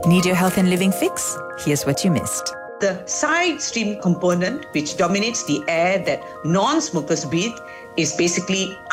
Need your health and living fix? Here's what you missed. The side stream component, which dominates the air that non-smokers breathe, is basically